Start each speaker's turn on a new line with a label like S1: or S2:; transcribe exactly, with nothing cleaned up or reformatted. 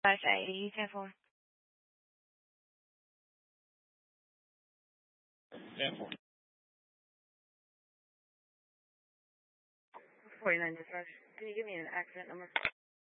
S1: Dash eighty, ten four.
S2: ten four.
S1: forty-nine dispatch. Can you give me an accident number?